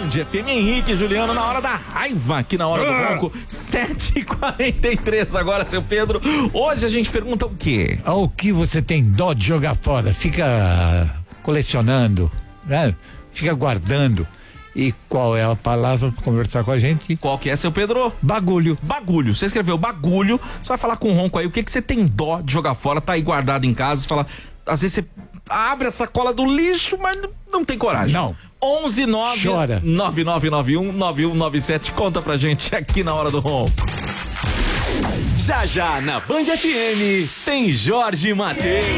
Band FM, Henrique e Juliano, na hora da raiva, aqui na hora do ronco, 7h43 agora, seu Pedro. Hoje a gente pergunta o quê? O que você tem dó de jogar fora? Fica colecionando, né? Fica guardando. E qual é a palavra para conversar com a gente? Qual que é, seu Pedro? Bagulho. Bagulho. Você escreveu bagulho, você vai falar com o ronco aí, o que você tem dó de jogar fora, tá aí guardado em casa, você fala, às vezes você abre a sacola do lixo, mas não tem coragem. Não. 11-9-9991-9197. Conta pra gente aqui na hora do ronco. Já já na Band FM tem Jorge Mateus.